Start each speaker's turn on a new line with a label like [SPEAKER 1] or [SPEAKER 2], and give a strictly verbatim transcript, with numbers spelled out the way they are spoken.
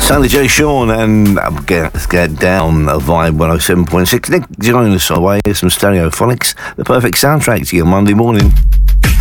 [SPEAKER 1] Sally J. Sean and uh, get, let's get down a Vibe one oh seven point six. Nick, join us away. Here's some Stereophonics, the perfect soundtrack to your Monday morning.